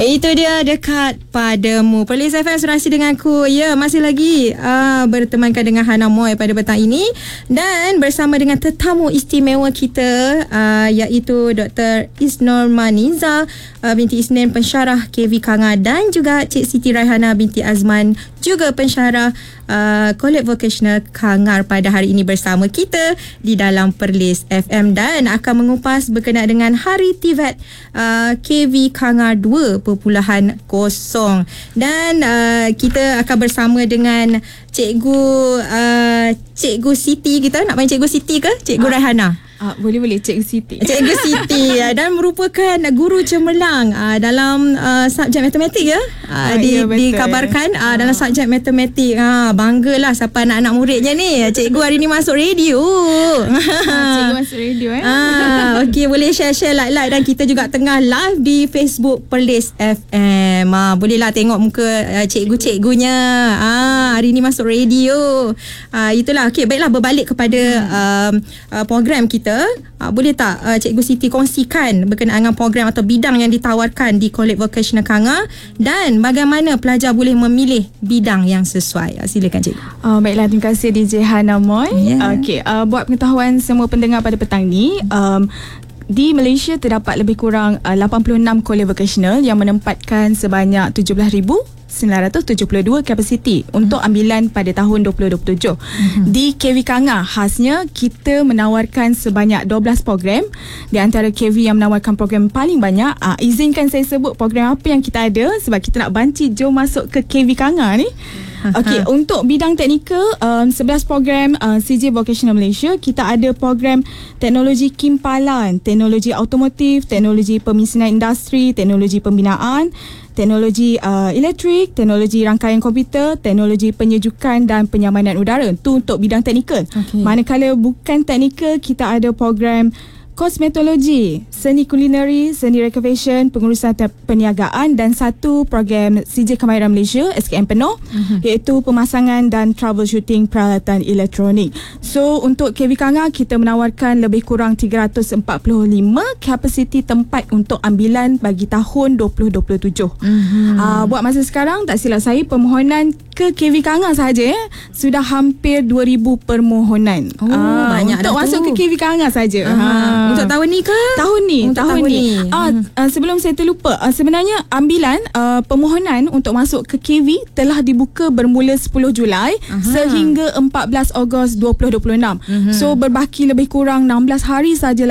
Itu dia dekat padamu. Perlis FM Serasi denganku. Ya, masih lagi bertemankan dengan Hana Moy pada petang ini dan bersama dengan tetamu istimewa kita iaitu Dr. Isnor Maniza binti Isnin, pensyarah KV Kanga, dan juga Cik Siti Raihana binti Azman, juga pensyarah College Vocational Kangar, pada hari ini bersama kita di dalam Perlis FM dan akan mengupas berkenaan dengan Hari TVET KV Kangar 2.0 dan kita akan bersama dengan Cikgu Siti. Kita nak panggil Cikgu Siti ke Cikgu Raihana? Boleh Cikgu Siti. Cikgu Siti dan merupakan guru cemerlang dalam subjek matematik ya. Dikabarkan dalam subjek matematik. Banggalah siapa anak-anak muridnya ni. Cikgu hari ni masuk radio. Cikgu masuk radio Okey, boleh share like dan kita juga tengah live di Facebook Perlis FM. Bolehlah tengok muka cikgu-cikgunya. Hari ni masuk radio. Itulah. Okey, baiklah, berbalik kepada program kita. Boleh tak Cikgu Siti kongsikan berkenaan dengan program atau bidang yang ditawarkan di College Vocational Kanga dan bagaimana pelajar boleh memilih bidang yang sesuai? Silakan Cikgu. Baiklah, terima kasih DJ Hana Moy. Okey, buat pengetahuan semua pendengar pada petang ni, di Malaysia terdapat lebih kurang 86 College Vocational yang menempatkan sebanyak 17,972 kapasiti untuk ambilan pada tahun 2027. Di KV Kanga, khasnya kita menawarkan sebanyak 12 program. Di antara KV yang menawarkan program paling banyak, izinkan saya sebut program apa yang kita ada sebab kita nak banci jom masuk ke KV Kanga ni. Okey, untuk bidang teknikal, 11 program CJ Vocational Malaysia. Kita ada program teknologi kimpalan, teknologi automotif, teknologi pemisinan industri, teknologi pembinaan, teknologi elektrik, teknologi rangkaian komputer, teknologi penyejukan dan penyamanan udara. Itu untuk bidang teknikal. Manakala bukan teknikal, kita ada program kosmetologi, seni kulineri, seni recreation, pengurusan perniagaan dan satu program CJ Kemahiran Malaysia SKM penuh iaitu pemasangan dan troubleshooting peralatan elektronik. So untuk KV Kanga kita menawarkan lebih kurang 345 kapasiti tempat untuk ambilan bagi tahun 2027. Buat masa sekarang, tak silap saya, permohonan ke KV Kanga sahaja sudah hampir 2,000 permohonan. Banyak untuk masuk ke KV Kanga saja. Untuk tahun ni ke? Tahun ni. Sebelum saya terlupa, sebenarnya ambilan permohonan untuk masuk ke KV telah dibuka bermula 10 Julai sehingga 14 Ogos 2026. So berbaki lebih kurang 16 hari saja